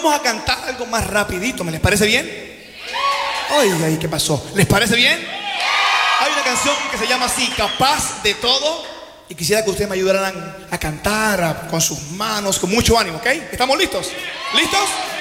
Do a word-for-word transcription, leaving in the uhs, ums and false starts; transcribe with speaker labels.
Speaker 1: vamos a cantar algo más rapidito. ¿Me les parece bien? Oye, ay, ¿qué pasó? ¿Les parece bien? Hay una canción que se llama así, Capaz de Todo. Y quisiera que ustedes me ayudaran a cantar a, con sus manos, con mucho ánimo, ¿ok? ¿Estamos listos? ¿Listos?